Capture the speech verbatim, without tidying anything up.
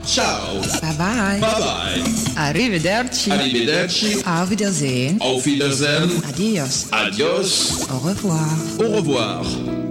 Ciao. Bye bye. Bye bye. Arrivederci. Arrivederci. Auf Wiedersehen. Auf Wiedersehen. Adios. Adios. Au revoir. Au revoir.